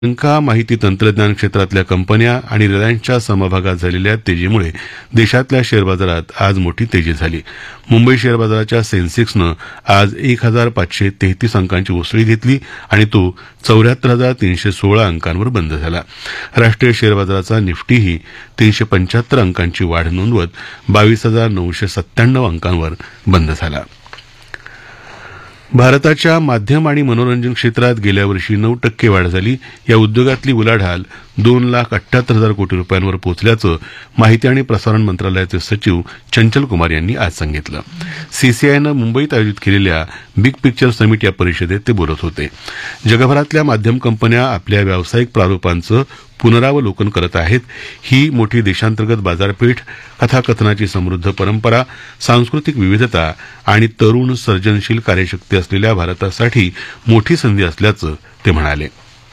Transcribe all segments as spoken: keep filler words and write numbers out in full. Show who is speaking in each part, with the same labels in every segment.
Speaker 1: बँका, माहिती तंत्रज्ञान क्षेत्रातल्या कंपन्या आणि रिलायन्सच्या समभागात झालेल्या तेजीमुळे देशातल्या शेअर बाजारात आज मोठी तेजी झाली. मुंबई शेअर बाजाराच्या सेन्सेक्सनं आज एक हजार पाचशे तेहतीस अंकांची उसळी घेतली आणि तो चौऱ्याहत्तर हजार तीनशे सोळा अंकांवर बंद झाला. राष्ट्रीय शेअर बाजाराचा निफ्टीही तीनशे पंच्याहत्तर अंकांची वाढ नोंदवत बावीस हजार नऊशे सत्त्याण्णव अंकांवर बंद झाला. भारताच्या माध्यम आणि मनोरंजन क्षेत्रात गेल्या वर्षी नऊ टक्के वाढ झाली. या उद्योगातली उलाढाल दोन लाख अठ्ठ्याहत्तर हजार कोटी रुपयांवर पोहोचल्याचं माहिती आणि प्रसारण मंत्रालयाचे सचिव चंचल कुमार यांनी आज सांगितलं. सीसीआयनं मुंबईत आयोजित केलेल्या बिग पिक्चर समिट या परिषदेत ते बोलत होते. जगभरातल्या माध्यम कंपन्या आपल्या व्यावसायिक प्रारूपांचं पुनरावलोकन करत आहेत. ही मोठी देशांतर्गत बाजारपेठ, कथाकथनाची समृद्ध परंपरा, सांस्कृतिक विविधता आणि तरुण सर्जनशील कार्यशक्ती असलेल्या भारतासाठी मोठी संधी असल्याचं ते म्हणाले.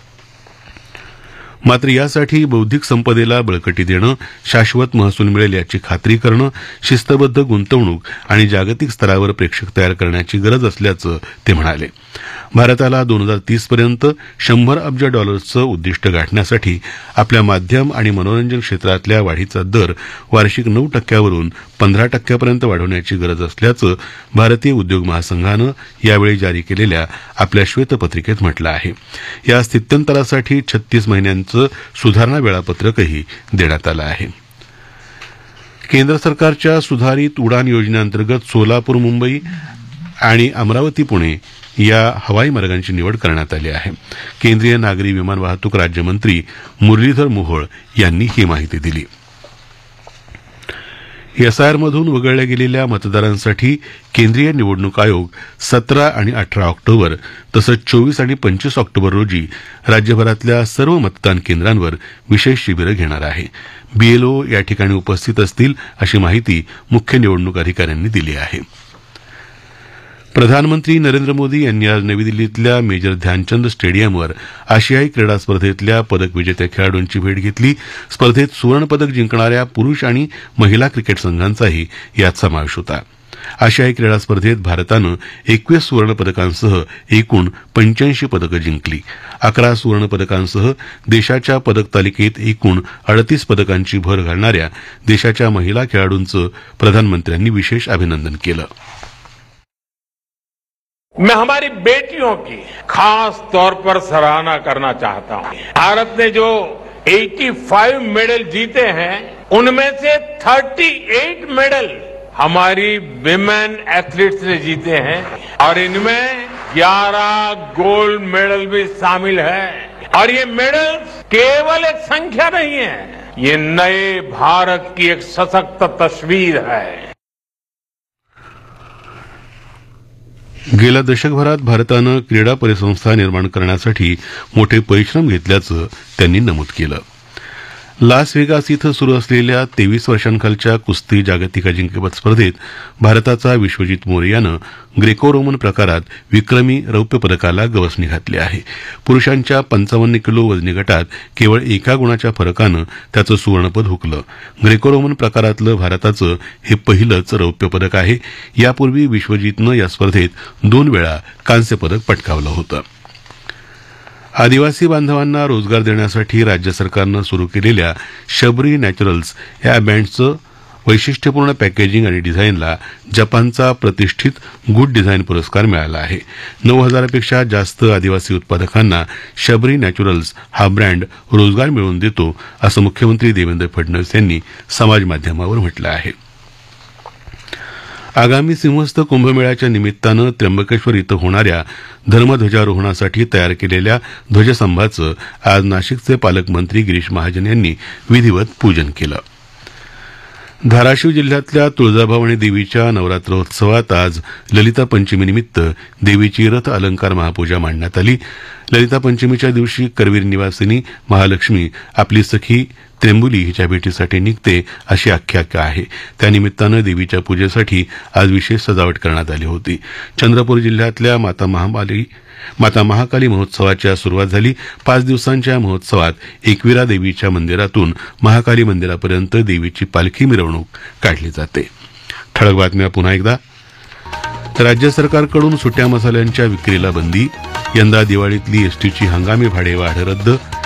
Speaker 1: मात्र यासाठी बौद्धिक संपदेला बळकटी देणं, शाश्वत महसूल मिळेल याची खात्री करणं, शिस्तबद्ध गुंतवणूक आणि जागतिक स्तरावर प्रेक्षक तयार करण्याची गरज असल्याचं ते म्हणाले. भारताला दोन हजार तीस पर्यंत शंभर अब्ज डॉलर्सचं उद्दिष्ट गाठण्यासाठी आपल्या माध्यम आणि मनोरंजन क्षेत्रातल्या वाढीचा दर वार्षिक नऊ टक्क्यावरून पंधरा टक्क्यापर्यंत वाढवण्याची गरज असल्याचं भारतीय उद्योग महासंघानं यावेळी जारी केलेल्या आपल्या श्वेतपत्रिकेत म्हटलं आहे. या स्थित्यंतरासाठी छत्तीस महिन्यांचं सुधारणा वेळापत्रकही देण्यात आलं आहे. केंद्र सरकारच्या सुधारित उडान योजनेअंतर्गत सोलापूर मुंबई आणि अमरावती पुणे या हवाई मार्गांची निवड करण्यात आली आहे. केंद्रीय नागरी विमान वाहतूक राज्यमंत्री मुरलीधर मोहोळ यांनी ही माहिती दिली. एसआयआरमधून वगळल्या गेलेल्या मतदारांसाठी केंद्रीय निवडणूक आयोग सतरा आणि अठरा ऑक्टोबर तसंच चोवीस आणि पंचवीस ऑक्टोबर रोजी राज्यभरातल्या सर्व मतदान केंद्रांवर विशेष शिबिरं घेणार आहे. बीएलओ या ठिकाणी उपस्थित असतील अशी माहिती मुख्य निवडणूक अधिकाऱ्यांनी दिली आहे. प्रधानमंत्री नरेंद्र मोदी यांनी आज नवी दिल्लीतल्या मेजर ध्यानचंद स्टेडियमवर आशियाई क्रीडा स्पर्धेतल्या पदक विजेत्या खेळाडूंची भेट घेतली. स्पर्धेत सुवर्णपदक जिंकणाऱ्या पुरुष आणि महिला क्रिकेट संघांचाही यात समावेश होता. आशियाई क्रीडा स्पर्धेत भारतानं एकवीस सुवर्णपदकांसह एकूण पंच्याऐंशी पदकं जिंकली. अकरा सुवर्णपदकांसह देशाच्या पदक तालिकेत एकूण अडतीस पदकांची भर घालणाऱ्या देशाच्या महिला खेळाडूंचं प्रधानमंत्र्यांनी विशेष अभिनंदन केलं.
Speaker 2: मैं हमारी बेटियों की खास तौर पर सराहना करना चाहता हूं. भारत ने जो पचासी मेडल जीते हैं उनमें से अड़तीस मेडल हमारी विमेन एथलीट्स ने जीते हैं और इनमें ग्यारह गोल्ड मेडल भी शामिल है. और ये मेडल्स केवल एक संख्या नहीं है, ये नए भारत की एक सशक्त तस्वीर है.
Speaker 1: गेल्या दशकभरात भारतानं क्रीडा परिसंस्था निर्माण करण्यासाठी मोठे परिश्रम घेतल्याचं त्यांनी नमूद केलं. लास व्हेगास इथं सुरू असलेल्या तेवीस वर्षांखालच्या कुस्ती जागतिक अजिंक्यपद स्पर्धेत भारताचा विश्वजित मोरे ग्रेको रोमन प्रकारात विक्रमी रौप्य पदकाला गवसणी घातली आहे. पुरुषांच्या पंचावन्न किलो वजनी गटात केवळ एका गुणाच्या फरकानं त्याचं सुवर्णपद हुकलं. ग्रेको रोमन प्रकारातलं भारताचं हे पहिलंच रौप्य पदक आहे. यापूर्वी विश्वजितनं या स्पर्धेत दोन वेळा कांस्य पदक पटकावलं होतं. आदिवासी बांधवांना रोजगार देण्यासाठी राज्य सरकारनं सुरू केलेल्या शबरी नॅचरल्स या बँडचं वैशिष्ट्यपूर्ण पॅकेजिंग आणि डिझाईनला जपानचा प्रतिष्ठित गुड डिझाईन पुरस्कार मिळाला आहे. नऊ हजारापेक्षा जास्त आदिवासी उत्पादकांना शबरी नॅचरल्स हा ब्रँड रोजगार मिळवून देतो असं मुख्यमंत्री देवेंद्र फडणवीस यांनी समाजमाध्यमावर म्हटलं आहे. आगामी सिंहस्थ कुंभमेळ्याच्या निमित्तानं त्र्यंबकेश्वर इथं होणाऱ्या धर्मध्वजारोहणासाठी तयार केलेल्या ध्वजस्तंभाचं आज नाशिकचे पालकमंत्री गिरीश महाजन यांनी विधिवत पूजन केलं. धाराशिव जिल्ह्यातल्या तुळजाभवानी देवीच्या नवरात्रोत्सवात आज ललिता पंचमीनिमित्त देवीची रथ अलंकार महापूजा मांडण्यात आली. ललिता पंचमीच्या दिवशी करवीर निवासिनी महालक्ष्मी आपली सखी त्र्यंबुली हिच्या भेटीसाठी निघते अशी आख्यायिका आहे. त्यानिमित्तानं देवीच्या पूजेसाठी आज विशेष सजावट करण्यात आली होती. चंद्रपूर जिल्ह्यातल्या माता महाकाली माता महाकाली महोत्सवाची सुरुवात झाली. पाच दिवसांच्या महोत्सवात एकविरा देवीच्या मंदिरातून महाकाली मंदिरापर्यंत देवीची पालखी मिरवणूक काढली जाते. ठळक बातम्या पुन्हा एकदा. राज्य सरकारकडून सुट्या मसाल्यांच्या विक्रीला बंदी. यंदा दिवाळीतली एसटीची हंगामी भाडेवाढ रद्द.